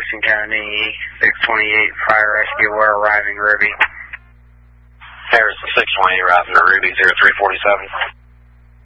Jefferson County, 628 fire rescue, we're arriving Ruby. Harrison 628 arriving to Ruby 0347.